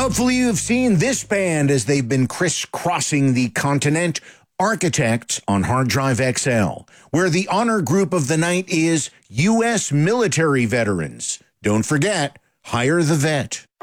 Hopefully you've seen this band as they've been crisscrossing the continent. Architects on Hard Drive XL, where the honor group of the night is U.S. military veterans. Don't forget, hire the vet.